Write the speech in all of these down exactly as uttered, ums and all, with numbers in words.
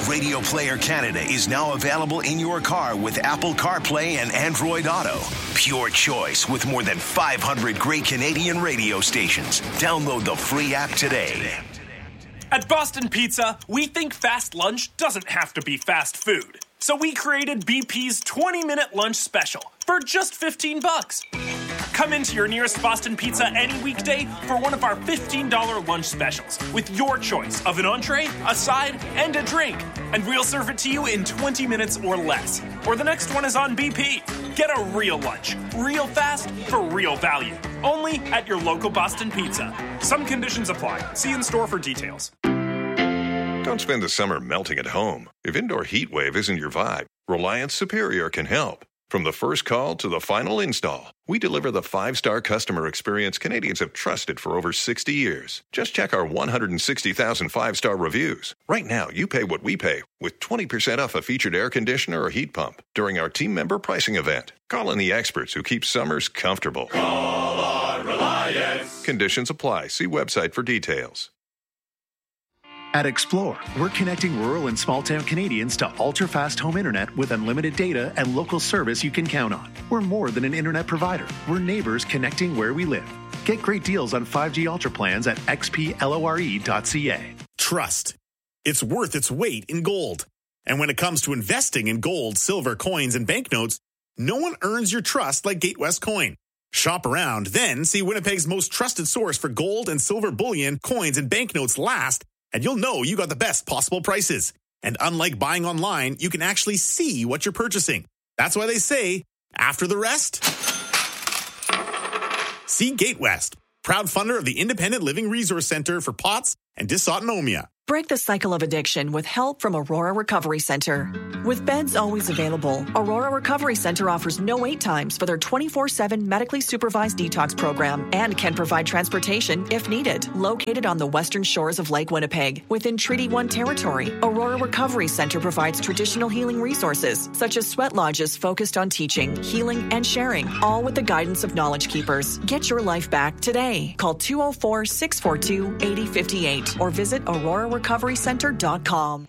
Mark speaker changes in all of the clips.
Speaker 1: Radio Player Canada is now available in your car with Apple CarPlay and Android Auto. Pure choice with more than five hundred great Canadian radio stations. Download the free app today.
Speaker 2: At Boston Pizza, we think fast lunch doesn't have to be fast food. So we created B P's twenty-minute lunch special for just fifteen bucks. Come into your nearest Boston Pizza any weekday for one of our fifteen dollars lunch specials with your choice of an entree, a side, and a drink. And we'll serve it to you in twenty minutes or less. Or the next one is on B P. Get a real lunch, real fast, for real value. Only at your local Boston Pizza. Some conditions apply. See in store for details.
Speaker 3: Don't spend the summer melting at home. If indoor heat wave isn't your vibe, Reliance Superior can help. From the first call to the final install, we deliver the five-star customer experience Canadians have trusted for over sixty years. Just check our one hundred sixty thousand five-star reviews. Right now, you pay what we pay with twenty percent off a featured air conditioner or heat pump during our team member pricing event. Call in the experts who keep summers comfortable.
Speaker 4: Call on Reliance.
Speaker 3: Conditions apply. See website for details.
Speaker 5: At Explore, we're connecting rural and small-town Canadians to ultra-fast home internet with unlimited data and local service you can count on. We're more than an internet provider. We're neighbors connecting where we live. Get great deals on five G Ultra plans at x p lore dot c a.
Speaker 6: Trust. It's worth its weight in gold. And when it comes to investing in gold, silver, coins, and banknotes, no one earns your trust like Gatewest Coin. Shop around, then see Winnipeg's most trusted source for gold and silver bullion, coins, and banknotes last, and you'll know you got the best possible prices. And unlike buying online, you can actually see what you're purchasing. That's why they say, after the rest, see Gatewest, proud funder of the Independent Living Resource Center for P O T S and Dysautonomia.
Speaker 7: Break the cycle of addiction with help from Aurora Recovery Center. With beds always available, Aurora Recovery Center offers no wait times for their twenty-four seven medically supervised detox program and can provide transportation if needed. Located on the western shores of Lake Winnipeg, within Treaty one territory, Aurora Recovery Center provides traditional healing resources, such as sweat lodges focused on teaching, healing, and sharing, all with the guidance of Knowledge Keepers. Get your life back today. Call two oh four, six four two, eight oh five eight or visit aurora recovery center dot com.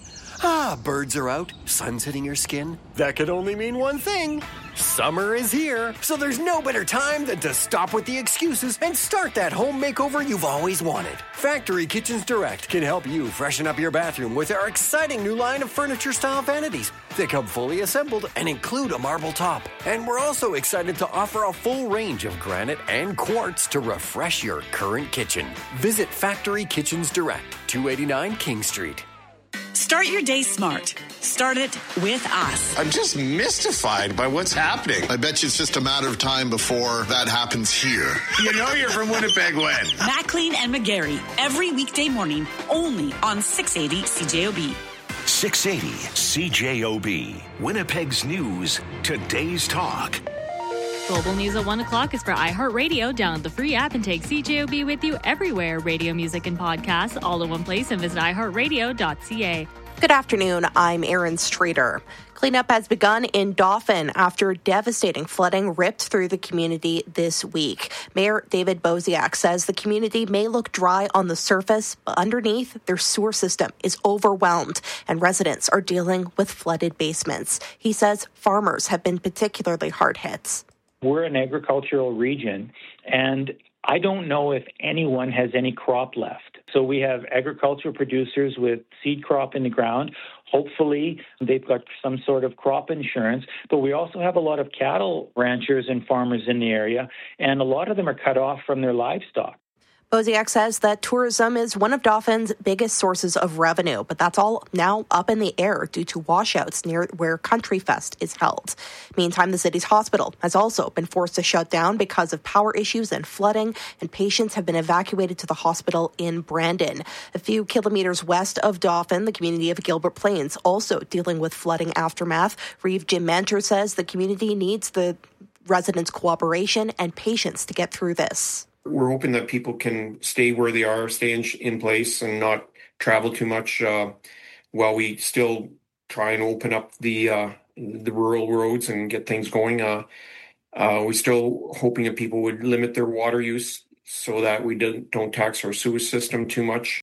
Speaker 8: Ah, birds are out, sun's hitting your skin. That could only mean one thing. Summer is here, so there's no better time than to stop with the excuses and start that home makeover you've always wanted. Factory Kitchens Direct can help you freshen up your bathroom with our exciting new line of furniture-style vanities. They come fully assembled and include a marble top. And we're also excited to offer a full range of granite and quartz to refresh your current kitchen. Visit Factory Kitchens Direct, two eighty-nine King Street.
Speaker 9: Start your day smart. Start it with us.
Speaker 10: I'm just mystified by what's happening. I bet you it's just a matter of time before that happens here.
Speaker 11: You know you're from Winnipeg when?
Speaker 9: Maclean and McGarry, every weekday morning, only on six eighty C J O B.
Speaker 1: six eighty C J O B. Winnipeg's News, today's talk.
Speaker 12: Global News at one o'clock is for iHeartRadio. Download the free app and take C J O B with you everywhere. Radio, music, and podcasts all in one place, and visit i heart radio dot c a.
Speaker 13: Good afternoon. I'm Erin Streeter. Cleanup has begun in Dauphin after devastating flooding ripped through the community this week. Mayor David Bosiak says the community may look dry on the surface, but underneath, their sewer system is overwhelmed and residents are dealing with flooded basements. He says farmers have been particularly hard hit.
Speaker 14: We're an agricultural region, and I don't know if anyone has any crop left. So we have agricultural producers with seed crop in the ground. Hopefully, they've got some sort of crop insurance. But we also have a lot of cattle ranchers and farmers in the area, and a lot of them are cut off from their livestock.
Speaker 13: Bosiak says that tourism is one of Dauphin's biggest sources of revenue, but that's all now up in the air due to washouts near where Country Fest is held. Meantime, the city's hospital has also been forced to shut down because of power issues and flooding, and patients have been evacuated to the hospital in Brandon. A few kilometers west of Dauphin, the community of Gilbert Plains also dealing with flooding aftermath. Reeve Jim Manter says the community needs the residents' cooperation and patience to get through this.
Speaker 15: We're hoping that people can stay where they are, stay in, in place and not travel too much uh, while we still try and open up the uh, the rural roads and get things going. Uh, uh, we're still hoping that people would limit their water use so that we don't, don't tax our sewer system too much.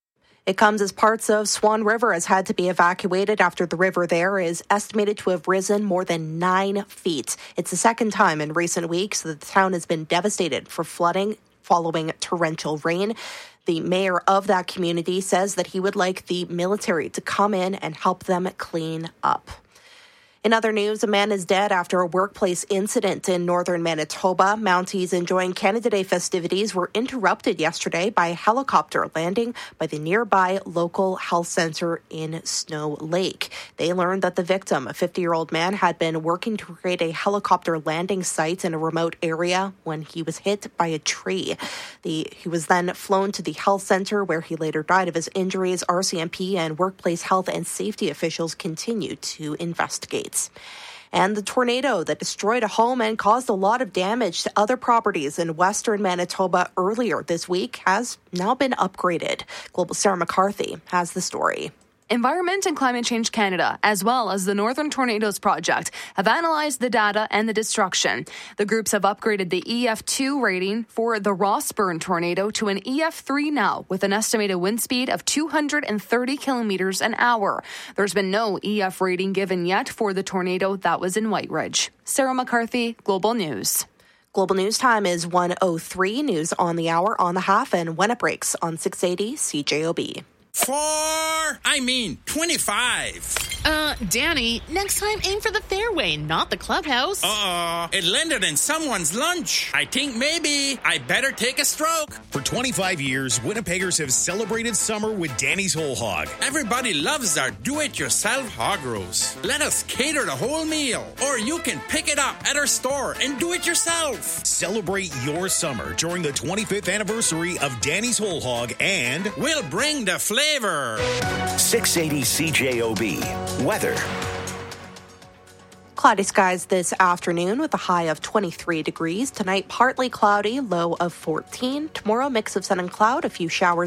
Speaker 13: It comes as parts of Swan River has had to be evacuated after the river there is estimated to have risen more than nine feet. It's the second time in recent weeks that the town has been devastated for flooding following torrential rain. The mayor of that community says that he would like the military to come in and help them clean up. In other news, a man is dead after a workplace incident in northern Manitoba. Mounties enjoying Canada Day festivities were interrupted yesterday by a helicopter landing by the nearby local health center in Snow Lake. They learned that the victim, a fifty-year-old man, had been working to create a helicopter landing site in a remote area when he was hit by a tree. The, he was then flown to the health center where he later died of his injuries. R C M P and workplace health and safety officials continue to investigate. And the tornado that destroyed a home and caused a lot of damage to other properties in western Manitoba earlier this week has now been upgraded. Global's Sarah McCarthy has the story.
Speaker 16: Environment and Climate Change Canada, as well as the Northern Tornadoes Project, have analyzed the data and the destruction. The groups have upgraded the E F two rating for the Rossburn tornado to an E F three now, with an estimated wind speed of two hundred thirty kilometers an hour. There's been no E F rating given yet for the tornado that was in White Ridge. Sarah McCarthy, Global News.
Speaker 13: Global News time is one oh three. News on the hour, on the half, and when it breaks on six eighty C J O B.
Speaker 17: Four, I mean twenty-five.
Speaker 18: Uh, Danny, next time aim for the fairway, not the clubhouse.
Speaker 17: Uh-oh, it landed in someone's lunch. I think maybe I better take a stroke.
Speaker 6: For twenty-five years, Winnipeggers have celebrated summer with Danny's Whole Hog.
Speaker 17: Everybody loves our do-it-yourself hog roast. Let us cater the whole meal, or you can pick it up at our store and do it yourself.
Speaker 6: Celebrate your summer during the twenty-fifth anniversary of Danny's Whole Hog, and
Speaker 17: we'll bring the flavor.
Speaker 1: six eighty C J O B. Weather.
Speaker 13: Cloudy skies this afternoon with a high of twenty-three degrees. Tonight, partly cloudy, low of fourteen. Tomorrow, mix of sun and cloud, a few showers